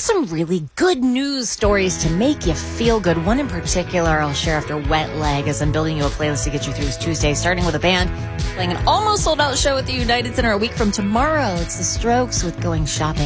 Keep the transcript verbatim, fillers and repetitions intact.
some really good news stories to make you feel good. One in particular I'll share after Wet Leg, as I'm building you a playlist to get you through this Tuesday, starting with a band playing an almost sold-out show at the United Center a week from tomorrow. It's The Strokes with Going Shopping.